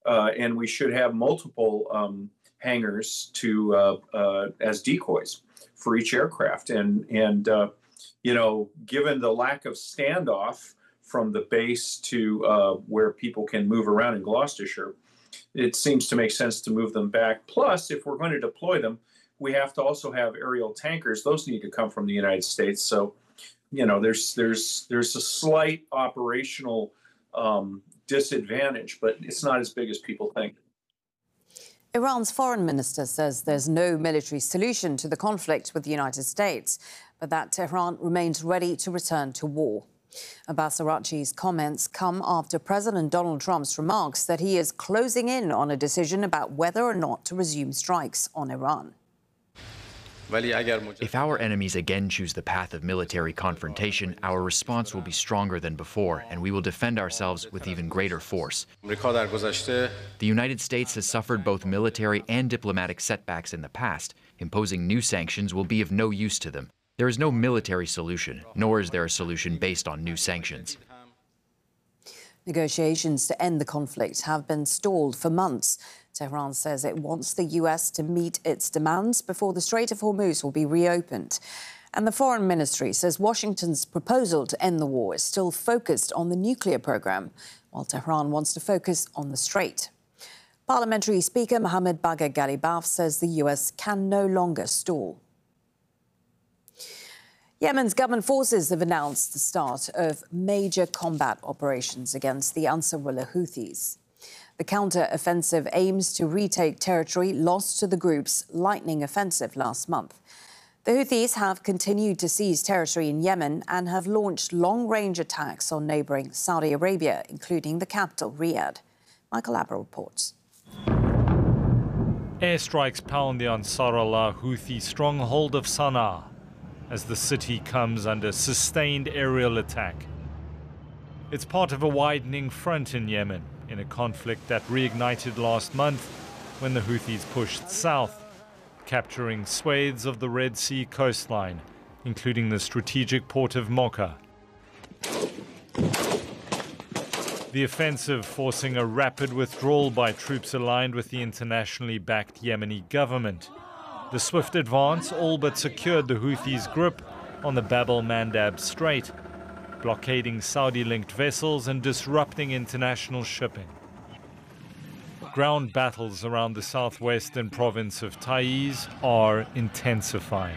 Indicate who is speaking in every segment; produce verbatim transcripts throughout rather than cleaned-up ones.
Speaker 1: uh, and we should have multiple um, hangars to uh, uh, as decoys for each aircraft. And and uh, you know, given the lack of standoff from the base to uh, where people can move around in Gloucestershire, it seems to make sense to move them back. Plus, if we're going to deploy them, we have to also have aerial tankers. Those need to come from the United States. So, you know, there's there's there's a slight operational um, disadvantage, but it's not as big as people think.
Speaker 2: Iran's foreign minister says there's no military solution to the conflict with the United States, but that Tehran remains ready to return to war. Abbas Araghchi's comments come after President Donald Trump's remarks that he is closing in on a decision about whether or not to resume strikes on Iran.
Speaker 3: If our enemies again choose the path of military confrontation, our response will be stronger than before, and we will defend ourselves with even greater force. The United States has suffered both military and diplomatic setbacks in the past. Imposing new sanctions will be of no use to them. There is no military solution, nor is there a solution based on new sanctions.
Speaker 2: Negotiations to end the conflict have been stalled for months. Tehran says it wants the U S to meet its demands before the Strait of Hormuz will be reopened. And the Foreign Ministry says Washington's proposal to end the war is still focused on the nuclear program, while Tehran wants to focus on the Strait. Parliamentary Speaker Mohammad Bagher Ghalibaf says the U S can no longer stall. Yemen's government forces have announced the start of major combat operations against the Ansarullah Houthis. The counter-offensive aims to retake territory lost to the group's lightning offensive last month. The Houthis have continued to seize territory in Yemen and have launched long-range attacks on neighbouring Saudi Arabia, including the capital, Riyadh. Michael Abra reports.
Speaker 4: Airstrikes pound the Ansarullah Houthi stronghold of Sana'a as the city comes under sustained aerial attack. It's part of a widening front in Yemen, in a conflict that reignited last month when the Houthis pushed south, capturing swathes of the Red Sea coastline, including the strategic port of Mocha. The offensive forcing a rapid withdrawal by troops aligned with the internationally backed Yemeni government. The swift advance all but secured the Houthis' grip on the Bab el-Mandab Strait, blockading Saudi-linked vessels and disrupting international shipping. Ground battles around the southwestern province of Taiz are intensifying,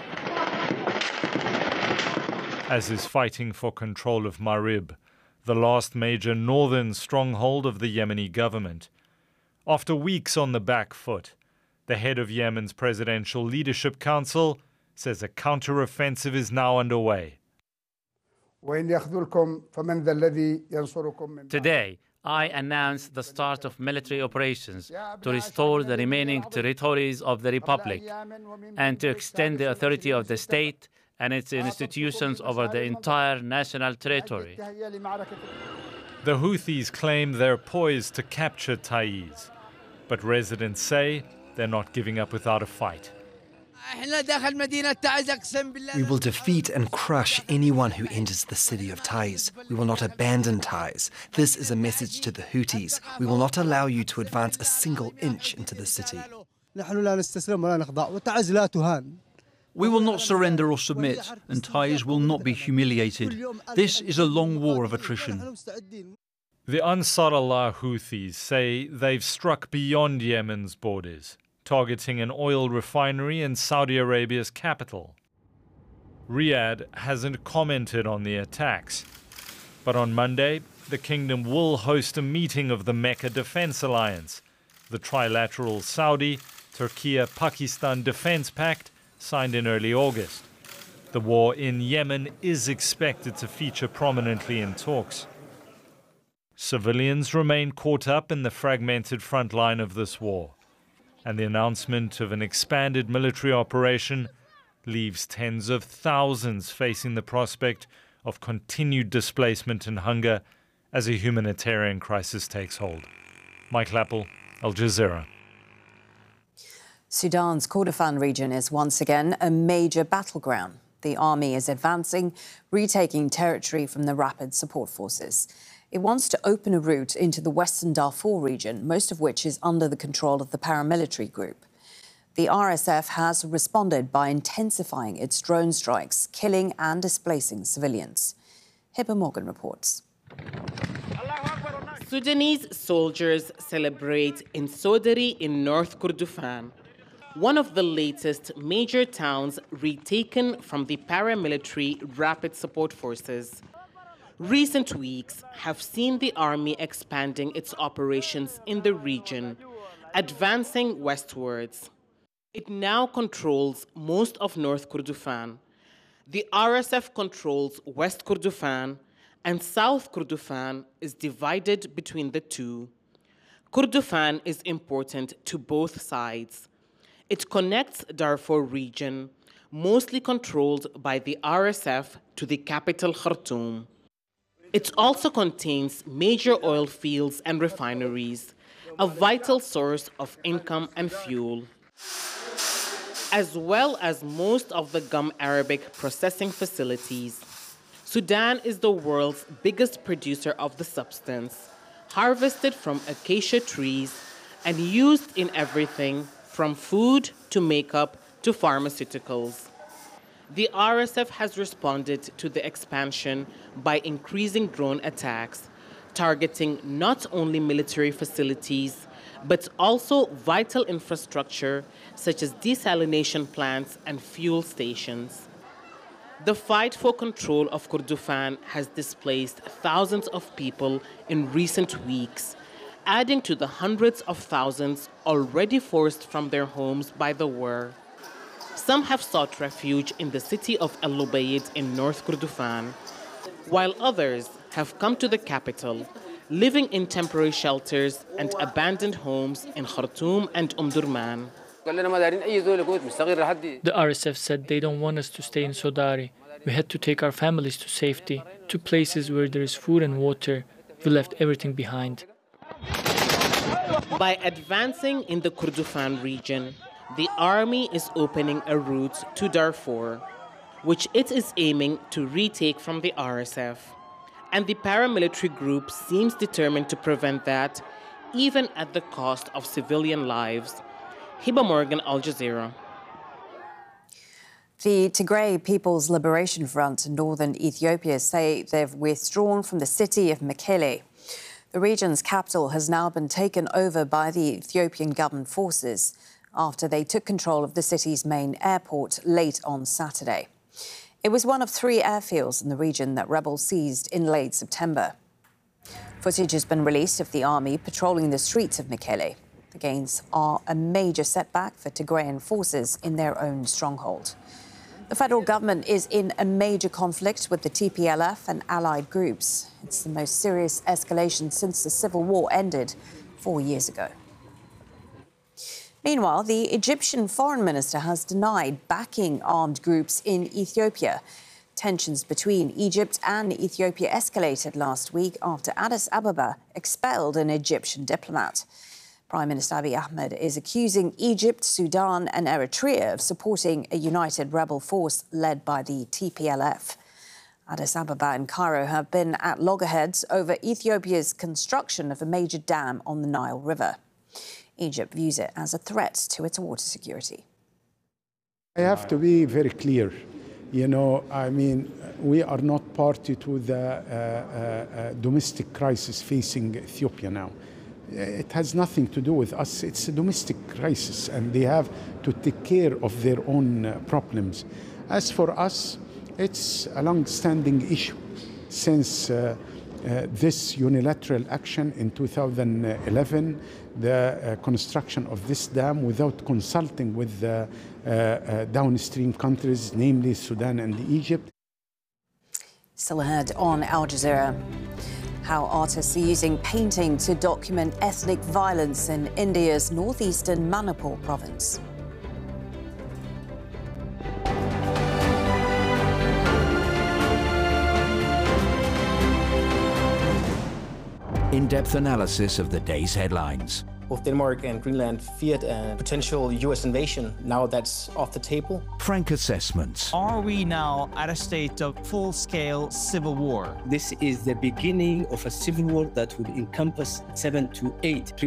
Speaker 4: as is fighting for control of Marib, the last major northern stronghold of the Yemeni government. After weeks on the back foot, the head of Yemen's Presidential Leadership Council says a counter-offensive is now underway.
Speaker 5: Today, I announce the start of military operations to restore the remaining territories of the Republic and to extend the authority of the state and its institutions over the entire national territory.
Speaker 4: The Houthis claim they're poised to capture Taiz, but residents say they're not giving up without a fight.
Speaker 6: We will defeat and crush anyone who enters the city of Taiz. We will not abandon Taiz. This is a message to the Houthis. We will not allow you to advance a single inch into the city.
Speaker 7: We will not surrender or submit, and Taiz will not be humiliated. This is a long war of attrition.
Speaker 4: The Ansarullah Houthis say they've struck beyond Yemen's borders, targeting an oil refinery in Saudi Arabia's capital. Riyadh hasn't commented on the attacks, but on Monday, the kingdom will host a meeting of the Mecca Defense Alliance, the trilateral Saudi, Turkey, Pakistan Defense Pact signed in early August. The war in Yemen is expected to feature prominently in talks. Civilians remain caught up in the fragmented front line of this war, and the announcement of an expanded military operation leaves tens of thousands facing the prospect of continued displacement and hunger as a humanitarian crisis takes hold. Mike Lappel, Al Jazeera.
Speaker 2: Sudan's Kordofan region is once again a major battleground. The army is advancing, retaking territory from the rapid support forces. It wants to open a route into the western Darfur region, most of which is under the control of the paramilitary group. The R S F has responded by intensifying its drone strikes, killing and displacing civilians. Hibba Morgan reports.
Speaker 8: Sudanese soldiers celebrate in Sodari in North Kordofan, one of the latest major towns retaken from the paramilitary Rapid Support Forces. Recent weeks have seen the army expanding its operations in the region, advancing westwards. It now controls most of North Kordofan. The R S F controls West Kordofan, and South Kordofan is divided between the two. Kordofan is important to both sides. It connects Darfur region, mostly controlled by the R S F, to the capital Khartoum. It also contains major oil fields and refineries, a vital source of income and fuel, as well as most of the gum arabic processing facilities. Sudan is the world's biggest producer of the substance, harvested from acacia trees and used in everything from food to makeup to pharmaceuticals. The R S F has responded to the expansion by increasing drone attacks, targeting not only military facilities, but also vital infrastructure such as desalination plants and fuel stations. The fight for control of Kordofan has displaced thousands of people in recent weeks, adding to the hundreds of thousands already forced from their homes by the war. Some have sought refuge in the city of El Lubaid in North Kordofan, while others have come to the capital, living in temporary shelters and abandoned homes in Khartoum and Omdurman.
Speaker 9: The R S F said they don't want us to stay in Sodari. We had to take our families to safety, to places where there is food and water. We left everything behind.
Speaker 8: By advancing in the Kordofan region, the army is opening a route to Darfur, which it is aiming to retake from the R S F. And the paramilitary group seems determined to prevent that, even at the cost of civilian lives. Hibba Morgan, Al Jazeera.
Speaker 2: The Tigray People's Liberation Front in northern Ethiopia say they've withdrawn from the city of Mekelle. The region's capital has now been taken over by the Ethiopian government forces after they took control of the city's main airport late on Saturday. It was one of three airfields in the region that rebels seized in late September. Footage has been released of the army patrolling the streets of Mekelle. The gains are a major setback for Tigrayan forces in their own stronghold. The federal government is in a major conflict with the T P L F and allied groups. It's the most serious escalation since the civil war ended four years ago. Meanwhile, the Egyptian foreign minister has denied backing armed groups in Ethiopia. Tensions between Egypt and Ethiopia escalated last week after Addis Ababa expelled an Egyptian diplomat. Prime Minister Abiy Ahmed is accusing Egypt, Sudan and Eritrea of supporting a united rebel force led by the T P L F. Addis Ababa and Cairo have been at loggerheads over Ethiopia's construction of a major dam on the Nile River. Egypt views it as a threat to its water security.
Speaker 10: I have to be very clear. You know, I mean, we are not party to the uh, uh, uh, domestic crisis facing Ethiopia now. It has nothing to do with us. It's a domestic crisis, and they have to take care of their own uh, problems. As for us, it's a long-standing issue since uh, uh, this unilateral action in two thousand eleven, the uh, construction of this dam without consulting with the uh, uh, downstream countries, namely Sudan and Egypt.
Speaker 2: Still ahead on Al Jazeera. How artists are using painting to document ethnic violence in India's northeastern Manipur province.
Speaker 11: In-depth analysis of the day's headlines. Both Denmark and Greenland feared a potential U S invasion. Now that's off the table.
Speaker 12: Frank assessments.
Speaker 13: Are we now at a state of full-scale civil war?
Speaker 14: This is the beginning of a civil war that will encompass seven to eight